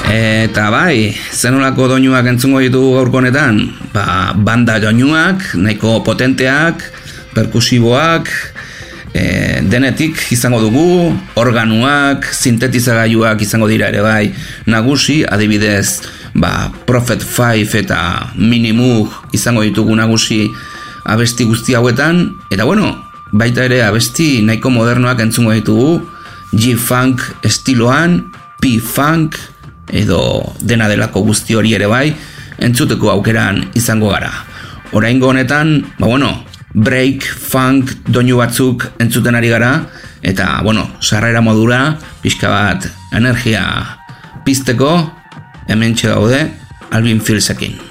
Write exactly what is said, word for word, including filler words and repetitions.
Eta bai, zenolako doinuak entzungo ditugu gaurko honetan? Ba, banda doinuak, nahiko potenteak, perkusiboak, e, denetik izango dugu, organuak, sintetizagailuak izango dira ere bai nagusi, adibidez, ba, Prophet Five eta Minimoog izango ditugu nagusi abesti guzti hauetan, eta bueno, baita ere abesti nahiko modernoak entzungo ditugu, G-Funk estiloan, P-Funk, edo dena delako guzti hori ere bai, entzuteko aukeran izango gara. Oraingo honetan, ba bueno, break, funk, doinu batzuk entzuten ari gara, eta bueno, sarrera modura, pixka bat energia pizteko, hementxe daude, Alvin Fieldsekin.